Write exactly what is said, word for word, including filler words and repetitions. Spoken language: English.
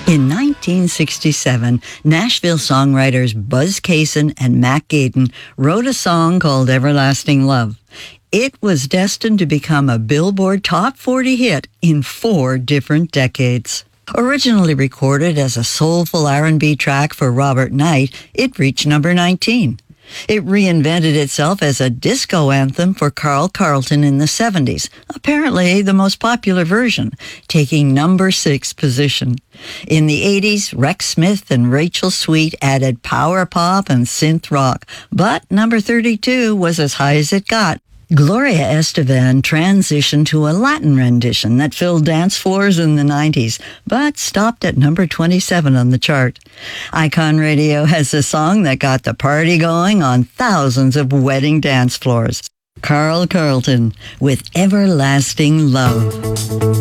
In nineteen sixty-seven, Nashville songwriters Buzz Cason and Mac Gaden wrote a song called Everlasting Love. It was destined to become a Billboard Top forty hit in four different decades. Originally recorded as a soulful R and B track for Robert Knight, it reached number nineteen. It reinvented itself as a disco anthem for Carl Carlton in the seventies, apparently the most popular version, taking number six position. In the eighties, Rex Smith and Rachel Sweet added power pop and synth rock, but number thirty-two was as high as it got. Gloria Estefan transitioned to a Latin rendition that filled dance floors in the nineties, but stopped at number twenty-seven on the chart. Icon Radio has a song that got the party going on thousands of wedding dance floors. Carl Carlton with Everlasting Love.